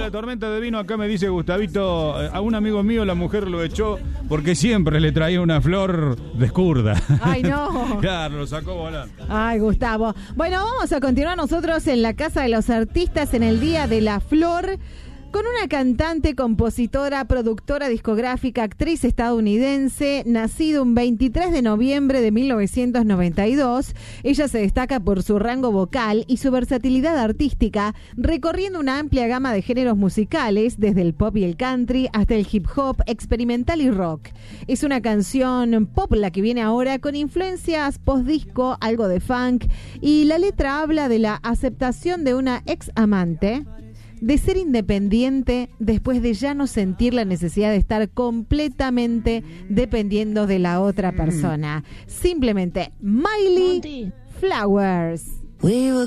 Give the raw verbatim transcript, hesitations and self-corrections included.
la tormenta de vino, acá me dice Gustavito, a un amigo mío la mujer lo echó porque siempre le traía una flor descurda. Ay, no. Claro, lo sacó volando. Ay, Gustavo. Bueno, vamos a continuar nosotros en la Casa de los Artistas en el Día de la Flor, con una cantante, compositora, productora discográfica, actriz estadounidense, nacido un veintitrés de noviembre de mil novecientos noventa y dos. Ella se destaca por su rango vocal y su versatilidad artística, recorriendo una amplia gama de géneros musicales, desde el pop y el country hasta el hip hop, experimental y rock. Es una canción pop la que viene ahora, con influencias post-disco, algo de funk, y la letra habla de la aceptación de una ex amante, de ser independiente después de ya no sentir la necesidad de estar completamente dependiendo de la otra persona. Simplemente Miley Flowers.